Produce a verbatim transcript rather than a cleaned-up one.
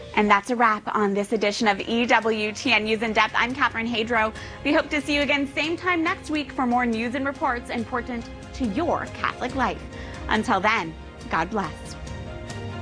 And that's a wrap on this edition of E W T N News in Depth. I'm Catherine Hadro. We hope to see you again same time next week for more news and reports important to your Catholic life. Until then, God bless.